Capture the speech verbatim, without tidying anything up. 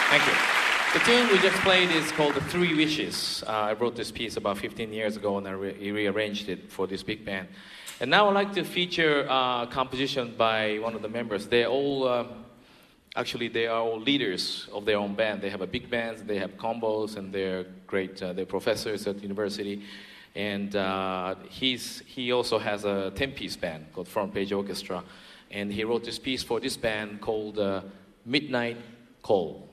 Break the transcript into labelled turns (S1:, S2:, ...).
S1: Thank you. The tune we just played is called The Three Wishes. Uh, I wrote this piece about fifteen years ago and I re- rearranged it for this big band. And now I'd like to feature a uh, composition by one of the members. They're all, uh, actually they are all leaders of their own band. They have a big band, they have combos, and they're great, uh, they're professors at university. And uh, he's, he also has a ten-piece band called Front Page Orchestra. And he wrote this piece for this band called uh, Midnight Call.